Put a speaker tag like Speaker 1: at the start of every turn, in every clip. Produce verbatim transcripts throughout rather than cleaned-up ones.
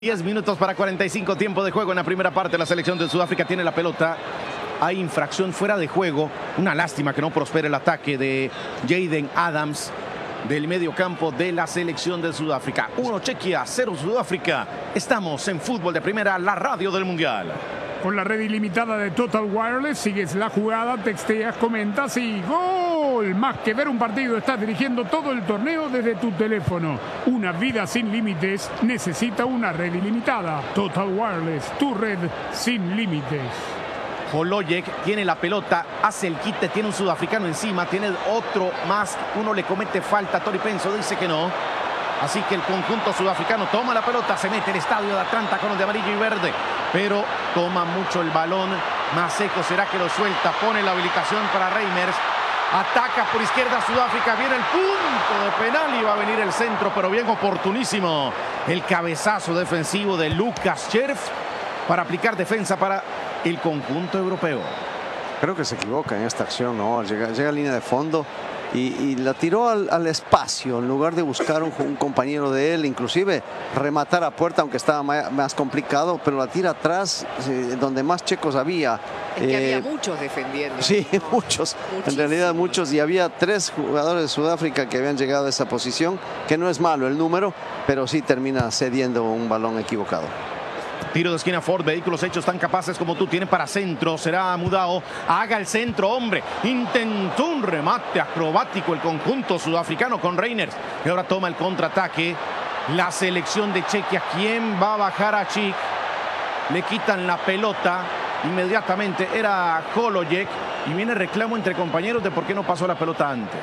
Speaker 1: diez minutos para cuarenta y cinco, tiempo de juego en la primera parte. La selección de Sudáfrica tiene la pelota. Hay infracción fuera de juego. Una lástima que no prospere el ataque de Jaden Adams del medio campo de la selección de Sudáfrica. uno Chequia, cero Sudáfrica. Estamos en Fútbol de Primera, la radio del Mundial.
Speaker 2: Con la red ilimitada de Total Wireless, sigues la jugada, texteas, comentas y ¡gol! Más que ver un partido, estás dirigiendo todo el torneo desde tu teléfono. Una vida sin límites necesita una red ilimitada. Total Wireless, tu red sin límites.
Speaker 1: Holojek tiene la pelota, hace el quite, tiene un sudafricano encima, tiene otro más, uno le comete falta, Tori Penso dice que no. Así que el conjunto sudafricano toma la pelota, se mete el estadio de Atlanta con el de amarillo y verde, pero toma mucho el balón. Maseco será que lo suelta, pone la habilitación para Reimers, ataca por izquierda Sudáfrica, viene el punto de penal y va a venir el centro, pero bien oportunísimo el cabezazo defensivo de Lucas Cherf para aplicar defensa para el conjunto europeo.
Speaker 3: Creo que se equivoca en esta acción, ¿no? Llega, llega a línea de fondo y, y la tiró al, al espacio en lugar de buscar un, un compañero de él, inclusive rematar a puerta, aunque estaba más, más complicado, pero la tira atrás, eh, donde más checos había.
Speaker 4: Es que
Speaker 3: eh,
Speaker 4: había muchos defendiendo.
Speaker 3: Sí, muchos, en realidad muchos, y había tres jugadores de Sudáfrica que habían llegado a esa posición, que no es malo el número, pero sí termina cediendo un balón equivocado.
Speaker 1: Tiro de esquina Ford, vehículos hechos tan capaces como tú tienen para centro, será Mudao, haga el centro, hombre, intentó un remate acrobático el conjunto sudafricano con Reiners, y ahora toma el contraataque la selección de Chequia. ¿Quién va a bajar a Chic? Le quitan la pelota inmediatamente, era Holojek, y viene reclamo entre compañeros de por qué no pasó la pelota antes.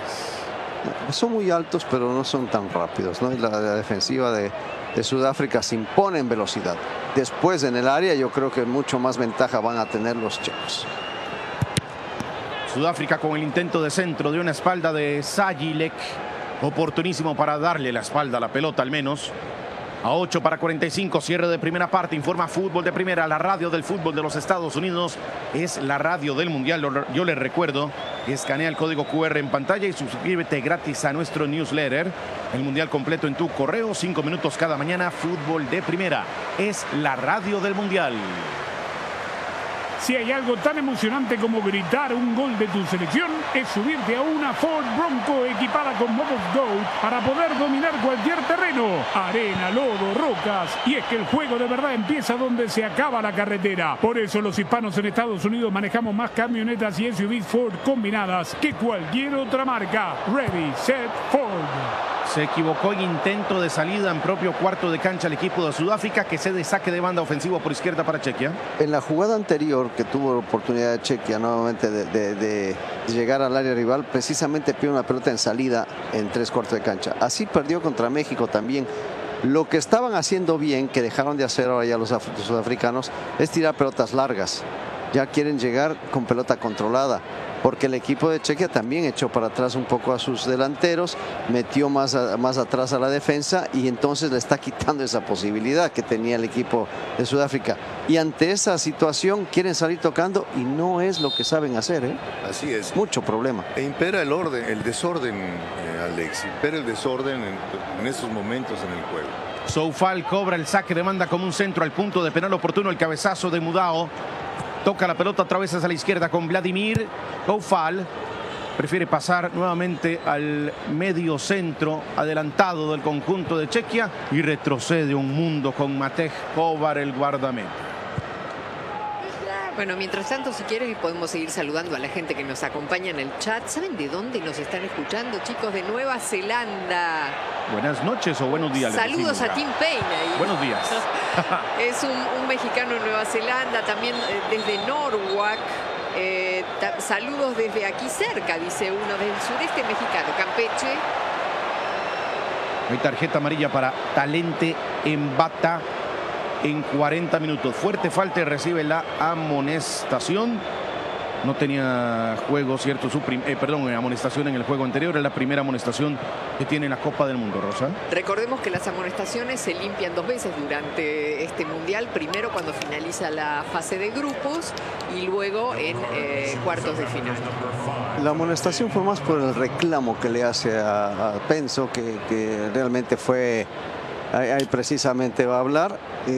Speaker 3: Son muy altos, pero no son tan rápidos, ¿no? Y la, la defensiva de, de Sudáfrica se impone en velocidad. Después en el área yo creo que mucho más ventaja van a tener los checos.
Speaker 1: Sudáfrica con el intento de centro de una espalda de Sajilek. Oportunísimo para darle la espalda a la pelota al menos. A ocho para cuarenta y cinco, cierre de primera parte, informa Fútbol de Primera, la radio del fútbol de los Estados Unidos, es la radio del Mundial. Yo les recuerdo, escanea el código cu erre en pantalla y suscríbete gratis a nuestro newsletter. El Mundial completo en tu correo, cinco minutos cada mañana, Fútbol de Primera, es la radio del Mundial.
Speaker 2: Si hay algo tan emocionante como gritar un gol de tu selección, es subirte a una Ford Bronco equipada con modos Go para poder dominar cualquier terreno, arena, lodo, rocas. Y es que el juego de verdad empieza donde se acaba la carretera. Por eso los hispanos en Estados Unidos manejamos más camionetas y S U Vs Ford combinadas que cualquier otra marca. Ready, set, Ford.
Speaker 1: Se equivocó en intento de salida en propio cuarto de cancha el equipo de Sudáfrica, que cede saque de banda ofensivo por izquierda para Chequia.
Speaker 3: En la jugada anterior que tuvo la oportunidad de Chequia nuevamente de, de, de llegar al área rival, precisamente pidió una pelota en salida en tres cuartos de cancha. Así perdió contra México también. Lo que estaban haciendo bien, que dejaron de hacer ahora ya los sudafricanos, es tirar pelotas largas. Ya quieren llegar con pelota controlada, porque el equipo de Chequia también echó para atrás un poco a sus delanteros, metió más, a, más atrás a la defensa y entonces le está quitando esa posibilidad que tenía el equipo de Sudáfrica. Y ante esa situación quieren salir tocando y no es lo que saben hacer, ¿eh?
Speaker 5: Así es.
Speaker 3: Mucho problema.
Speaker 5: E impera el orden, el desorden, eh, Alex, impera el desorden en, en estos momentos en el juego.
Speaker 1: Soufal cobra el saque de banda como un centro al punto de penal oportuno, el cabezazo de Mudao. Toca la pelota otra vez hacia la izquierda con Vladimir Soufal. Prefiere pasar nuevamente al medio centro adelantado del conjunto de Chequia y retrocede un mundo con Matej Kovar, el guardameta.
Speaker 4: Bueno, mientras tanto, si quieren, podemos seguir saludando a la gente que nos acompaña en el chat. ¿Saben de dónde nos están escuchando, chicos? De Nueva Zelanda.
Speaker 1: Buenas noches o buenos días.
Speaker 4: Saludos a Tim Payne ahí.
Speaker 1: Buenos días.
Speaker 4: Es un, un mexicano en Nueva Zelanda, también eh, desde Norwalk. Eh, saludos desde aquí cerca, dice uno, del sureste mexicano, Campeche.
Speaker 1: Hay tarjeta amarilla para Talente Embata en cuarenta minutos. Fuerte falta y recibe la amonestación. No tenía juego, ¿cierto? Su eh, perdón, amonestación en el juego anterior. Es la primera amonestación que tiene la Copa del Mundo, Rosa.
Speaker 4: Recordemos que las amonestaciones se limpian dos veces durante este Mundial. Primero cuando finaliza la fase de grupos y luego en eh, cuartos de final.
Speaker 3: La amonestación fue más por el reclamo que le hace a, a Penso, que, que realmente fue Ahí, ahí precisamente va a hablar.